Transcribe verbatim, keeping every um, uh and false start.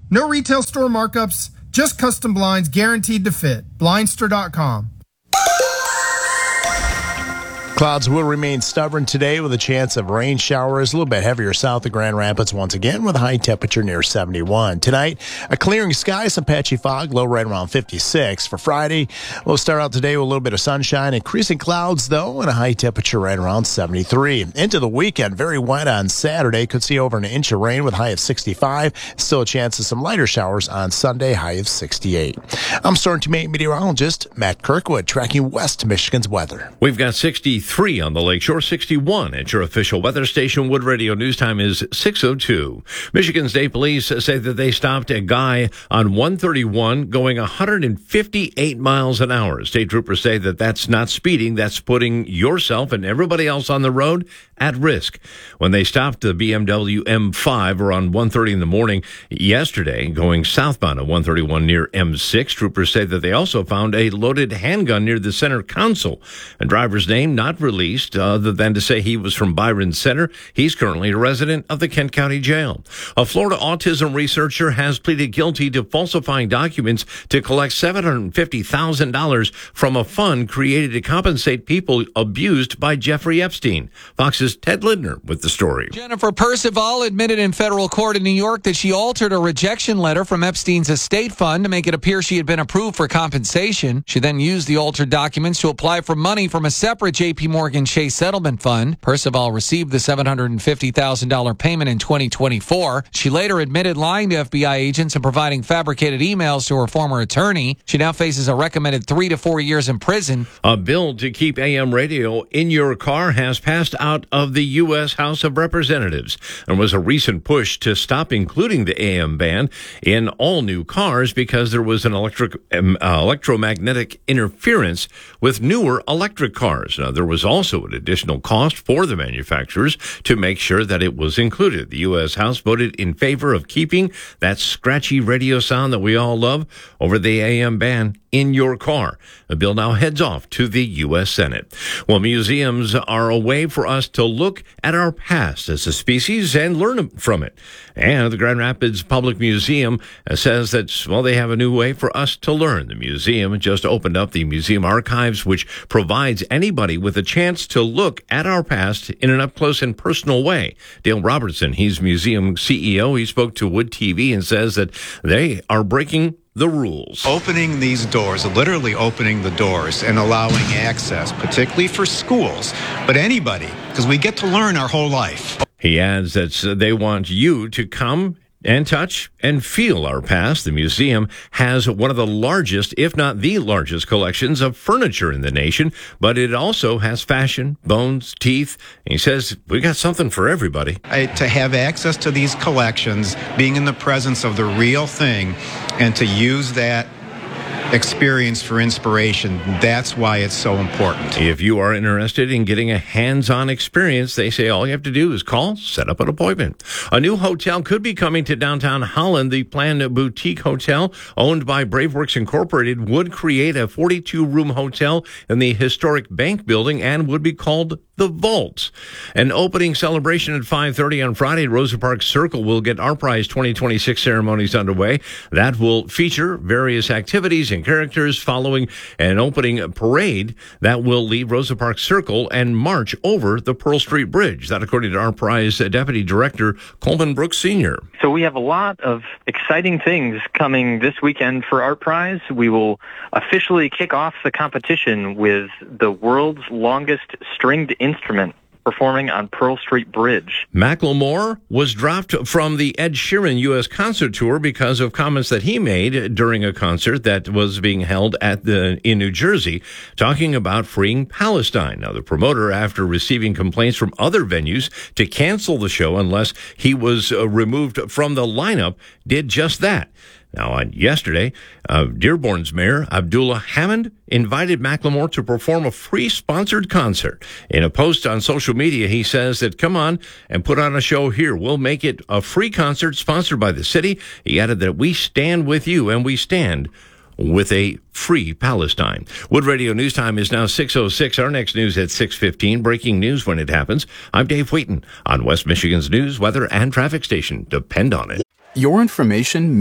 No retail store markups, just custom blinds guaranteed to fit. Blindster dot com. Clouds will remain stubborn today with a chance of rain showers, a little bit heavier south of Grand Rapids once again with a high temperature near seventy-one. Tonight, a clearing sky, some patchy fog, low right around fifty-six. For Friday, we'll start out today with a little bit of sunshine, increasing clouds though, and a high temperature right around seventy-three. Into the weekend, very wet on Saturday. Could see over an inch of rain with a high of sixty-five. Still a chance of some lighter showers on Sunday, high of sixty-eight. I'm Storm Team eight meteorologist Matt Kirkwood, tracking West Michigan's weather. We've got sixty-three on the lakeshore, sixty-one at your official weather station. Wood Radio News Time is six oh two. Michigan State Police say that they stopped a guy on one thirty-one going one hundred fifty-eight miles an hour. State troopers say that that's not speeding. That's putting yourself and everybody else on the road at risk. When they stopped the B M W M five around one thirty in the morning yesterday, going southbound at one thirty-one near M six, troopers say that they also found a loaded handgun near the center console. A driver's name not released, other than to say he was from Byron Center. He's currently a resident of the Kent County Jail. A Florida autism researcher has pleaded guilty to falsifying documents to collect seven hundred fifty thousand dollars from a fund created to compensate people abused by Jeffrey Epstein. Fox's Ted Lindner with the story. Jennifer Percival admitted in federal court in New York that she altered a rejection letter from Epstein's estate fund to make it appear she had been approved for compensation. She then used the altered documents to apply for money from a separate J P Morgan Chase settlement fund. Percival received the seven hundred fifty thousand dollars payment in twenty twenty-four. She later admitted lying to F B I agents and providing fabricated emails to her former attorney. She now faces a recommended three to four years in prison. A bill to keep A M radio in your car has passed out of the U S House of Representatives. There was a recent push to stop including the A M band in all new cars because there was an electric um, uh, electromagnetic interference with newer electric cars. Now, there was also an additional cost for the manufacturers to make sure that it was included. The U S House voted in favor of keeping that scratchy radio sound that we all love over the A M band in your car. The bill now heads off to the U S Senate. Well, museums are a way for us to look at our past as a species and learn from it. And the Grand Rapids Public Museum says that, well, they have a new way for us to learn. The museum just opened up the museum archives, which provides anybody with a chance to look at our past in an up-close and personal way. Dale Robertson, he's museum C E O. He spoke to Wood T V and says that they are breaking the rules. Opening these doors, literally opening the doors and allowing access, particularly for schools, but anybody, because we get to learn our whole life. He adds that they want you to come and touch and feel our past. The museum has one of the largest, if not the largest, collections of furniture in the nation, but it also has fashion, bones, teeth. And he says, we got something for everybody. I, to have access to these collections, being in the presence of the real thing, and to use that experience for inspiration, that's why it's so important. If you are interested in getting a hands-on experience, they say all you have to do is call, set up an appointment. A new hotel could be coming to downtown Holland. The planned boutique hotel owned by Braveworks Incorporated would create a forty-two room hotel in the historic bank building and would be called The Vault. An opening celebration at five thirty on Friday at Rosa Parks Circle will get Our Prize twenty twenty-six ceremonies underway. That will feature various activities and characters following an opening parade that will leave Rosa Parks Circle and march over the Pearl Street Bridge. That, according to Our Prize Deputy Director Coleman Brooks Senior So we have a lot of exciting things coming this weekend for Art Prize. We will officially kick off the competition with the world's longest stringed instrument performing on Pearl Street Bridge. Macklemore was dropped from the Ed Sheeran U S concert tour because of comments that he made during a concert that was being held at the in New Jersey, talking about freeing Palestine. Now, the promoter, after receiving complaints from other venues to cancel the show unless he was uh, removed from the lineup, did just that. Now, on yesterday, uh, Dearborn's Mayor Abdullah Hammond invited Macklemore to perform a free sponsored concert. In a post on social media, he says that, come on and put on a show here. We'll make it a free concert sponsored by the city. He added that we stand with you and we stand with a free Palestine. Wood Radio News Time is now six oh six. Our next news at six fifteen. Breaking news when it happens. I'm Dave Wheaton on West Michigan's news, weather, and traffic station. Depend on it. Your information